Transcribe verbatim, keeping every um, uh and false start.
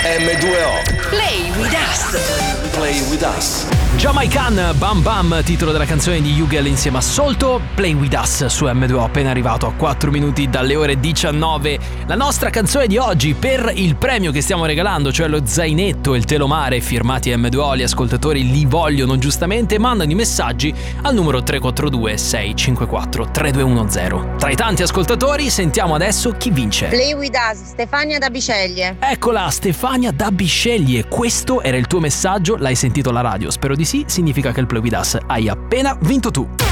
emme due o. Play with us. Play with us. Jamaican Bam Bam, titolo della canzone di Hugel insieme a Solto. Play with us su emme due o, appena arrivato a quattro minuti dalle ore diciannove. La nostra canzone di oggi per il premio che stiamo regalando, cioè lo zainetto e il telomare firmati emme due o. Gli ascoltatori li vogliono giustamente, mandano i messaggi al numero tre quattro due sei cinque quattro tre due uno zero. Tra i tanti ascoltatori sentiamo adesso chi vince. Play with us, Stefania da Biceglie. Eccola, Stefania da Bisceglie. Questo era il tuo messaggio, l'hai sentito alla radio, spero di sì, significa che il Play with us hai appena vinto tu.